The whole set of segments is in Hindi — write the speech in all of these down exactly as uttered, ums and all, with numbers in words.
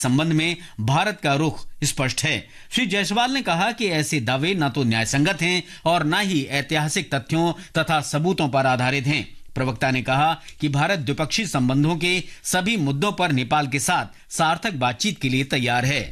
संबंध में भारत का रुख स्पष्ट है। श्री जायसवाल ने कहा कि ऐसे दावे न तो न्यायसंगत हैं और न ही ऐतिहासिक तथ्यों तथा सबूतों पर आधारित हैं। प्रवक्ता ने कहा कि भारत द्विपक्षीय संबंधों के सभी मुद्दों पर नेपाल के साथ सार्थक बातचीत के लिए तैयार है।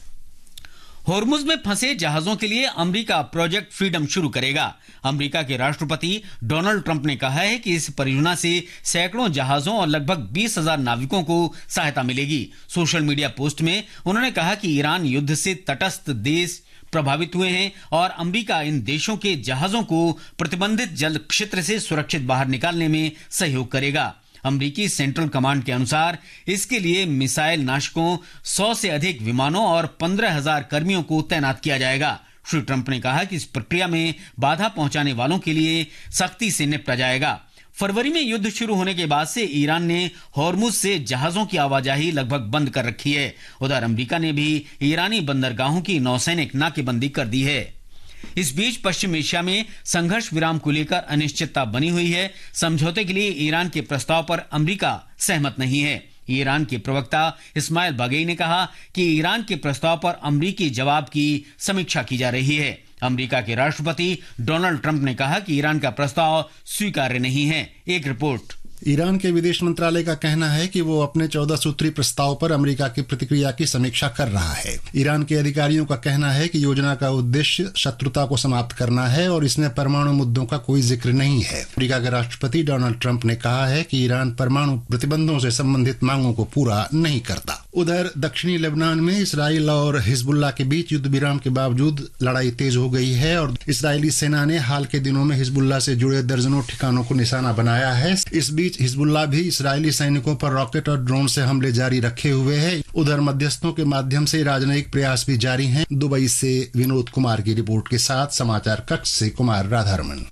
होर्मुज में फंसे जहाजों के लिए अमेरिका प्रोजेक्ट फ्रीडम शुरू करेगा। अमेरिका के राष्ट्रपति डोनाल्ड ट्रंप ने कहा है कि इस परियोजना से सैकड़ों जहाजों और लगभग बीस हजार नाविकों को सहायता मिलेगी। सोशल मीडिया पोस्ट में उन्होंने कहा कि ईरान युद्ध से तटस्थ देश प्रभावित हुए हैं और अमेरिका इन देशों के जहाजों को प्रतिबंधित जल क्षेत्र से सुरक्षित बाहर निकालने में सहयोग करेगा। अमेरिकी सेंट्रल कमांड के अनुसार इसके लिए मिसाइल नाशकों, सौ से अधिक विमानों और पंद्रह हजार कर्मियों को तैनात किया जाएगा। श्री ट्रंप ने कहा कि इस प्रक्रिया में बाधा पहुंचाने वालों के लिए सख्ती से निपटा जाएगा। फरवरी में युद्ध शुरू होने के बाद से ईरान ने होर्मुज से जहाजों की आवाजाही लगभग बंद कर रखी है। उधर अमेरिका ने भी ईरानी बंदरगाहों की नौसैनिक नाकेबंदी कर दी है। इस बीच पश्चिम एशिया में संघर्ष विराम को लेकर अनिश्चितता बनी हुई है। समझौते के लिए ईरान के प्रस्ताव पर अमेरिका सहमत नहीं है। ईरान के प्रवक्ता इस्माइल बागई ने कहा कि ईरान के प्रस्ताव पर अमेरिकी जवाब की समीक्षा की जा रही है। अमेरिका के राष्ट्रपति डोनाल्ड ट्रंप ने कहा कि ईरान का प्रस्ताव स्वीकार्य नहीं है। एक रिपोर्ट। ईरान के विदेश मंत्रालय का कहना है कि वो अपने चौदह सूत्री प्रस्ताव पर अमेरिका की प्रतिक्रिया की समीक्षा कर रहा है। ईरान के अधिकारियों का कहना है कि योजना का उद्देश्य शत्रुता को समाप्त करना है और इसमें परमाणु मुद्दों का कोई जिक्र नहीं है। अमेरिका के राष्ट्रपति डोनाल्ड ट्रंप ने कहा है कि ईरान परमाणु प्रतिबंधों से संबंधित मांगों को पूरा नहीं करता। उधर दक्षिणी लेबनान में इसराइल और हिजबुल्लाह के बीच युद्ध विराम के बावजूद लड़ाई तेज हो गई है और इसराइली सेना ने हाल के दिनों में हिजबुल्लाह से जुड़े दर्जनों ठिकानों को निशाना बनाया है। इस बीच हिजबुल्लाह भी इसराइली सैनिकों पर रॉकेट और ड्रोन से हमले जारी रखे हुए है। उधर मध्यस्थों के माध्यम से राजनयिक प्रयास भी जारी हैं। दुबई से विनोद कुमार की रिपोर्ट के साथ समाचार कक्ष से कुमार राधारमन।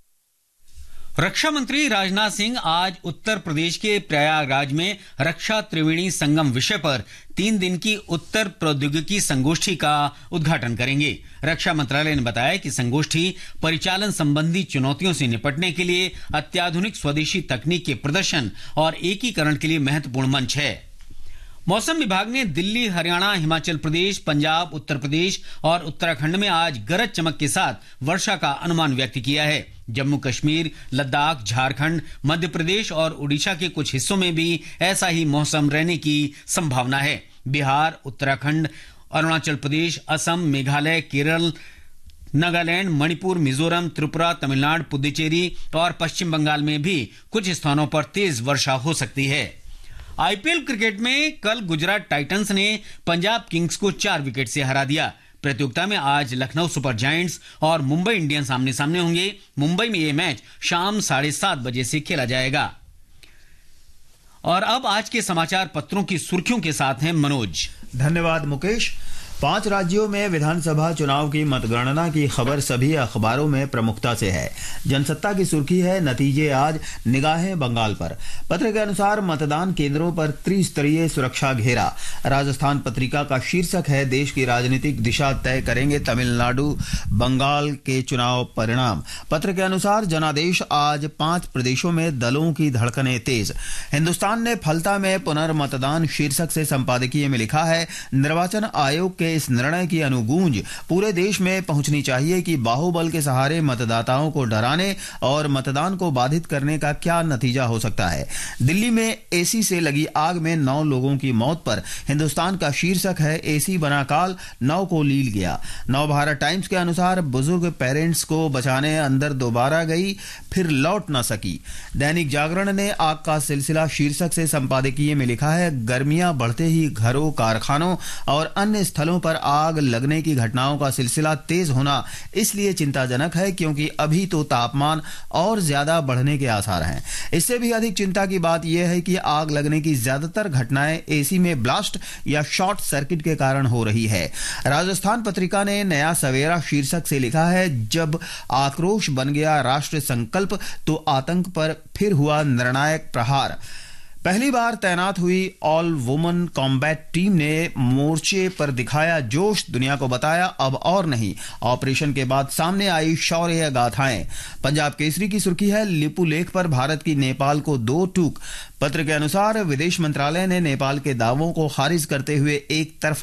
रक्षा मंत्री राजनाथ सिंह आज उत्तर प्रदेश के प्रयागराज में रक्षा त्रिवेणी संगम विषय पर तीन दिन की उत्तर प्रौद्योगिकी संगोष्ठी का उद्घाटन करेंगे। रक्षा मंत्रालय ने बताया कि संगोष्ठी परिचालन संबंधी चुनौतियों से निपटने के लिए अत्याधुनिक स्वदेशी तकनीक के प्रदर्शन और एकीकरण के लिए महत्वपूर्ण मंच है। मौसम विभाग ने दिल्ली, हरियाणा, हिमाचल प्रदेश, पंजाब, उत्तर प्रदेश और उत्तराखंड में आज गरज चमक के साथ वर्षा का अनुमान व्यक्त किया है। जम्मू कश्मीर, लद्दाख, झारखंड, मध्य प्रदेश और उड़ीसा के कुछ हिस्सों में भी ऐसा ही मौसम रहने की संभावना है। बिहार, उत्तराखंड, अरुणाचल प्रदेश, असम, मेघालय, केरल, नागालैंड, मणिपुर, मिजोरम, त्रिपुरा, तमिलनाडु, पुदुचेरी और पश्चिम बंगाल में भी कुछ स्थानों पर तेज वर्षा हो सकती है। आईपीएल क्रिकेट में कल गुजरात टाइटंस ने पंजाब किंग्स को चार विकेट से हरा दिया। प्रतियोगिता में आज लखनऊ सुपर जायंट्स और मुंबई इंडियंस आमने सामने होंगे। मुंबई में यह मैच शाम साढ़े सात बजे से खेला जाएगा। और अब आज के समाचार पत्रों की सुर्खियों के साथ हैं मनोज। धन्यवाद मुकेश। पांच राज्यों में विधानसभा चुनाव की मतगणना की खबर सभी अखबारों में प्रमुखता से है। जनसत्ता की सुर्खी है, नतीजे आज, निगाहें बंगाल पर। पत्र के अनुसार मतदान केंद्रों पर त्रिस्तरीय सुरक्षा घेरा। राजस्थान पत्रिका का शीर्षक है, देश की राजनीतिक दिशा तय करेंगे तमिलनाडु बंगाल के चुनाव परिणाम। पत्र के अनुसार जनादेश आज, पांच प्रदेशों में दलों की धड़कनें तेज। हिंदुस्तान ने फलता में पुनर्मतदान शीर्षक से संपादकीय में लिखा है, निर्वाचन आयोग के इस निर्णय की अनुगूंज पूरे देश में पहुंचनी चाहिए कि बाहुबल के सहारे मतदाताओं को डराने और मतदान को बाधित करने का क्या नतीजा हो सकता है। दिल्ली में एसी से लगी आग में नौ लोगों की मौत पर हिंदुस्तान का शीर्षक है, एसी बना काल, नौ को लील गया। नव भारत टाइम्स के अनुसार बुजुर्ग पेरेंट्स को बचाने अंदर दोबारा गई, फिर लौट न सकी। दैनिक जागरण ने आग का सिलसिला शीर्षक से संपादकीय में लिखा है, गर्मियां बढ़ते ही घरों, कारखानों और अन्य स्थलों पर आग लगने की घटनाओं का सिलसिला तेज होना इसलिए चिंताजनक है क्योंकि अभी तो तापमान और ज्यादा बढ़ने के आसार हैं। इससे भी अधिक चिंता की बात यह है कि आग लगने की ज्यादातर घटनाएं एसी में ब्लास्ट या शॉर्ट सर्किट के कारण हो रही है। राजस्थान पत्रिका ने नया सवेरा शीर्षक से लिखा है, जब आक्रोश बन गया राष्ट्र संकल्प तो आतंक पर फिर हुआ निर्णायक प्रहार। पहली बार तैनात हुई ऑल वुमन कॉम्बैट टीम ने मोर्चे पर दिखाया जोश, दुनिया को बताया अब और नहीं। ऑपरेशन के बाद सामने आई शौर्य गाथाएं। पंजाब केसरी की सुर्खी है लिपू लेख पर भारत की नेपाल को दो टूक। पत्र के अनुसार विदेश मंत्रालय ने नेपाल के दावों को खारिज करते हुए एक तरफा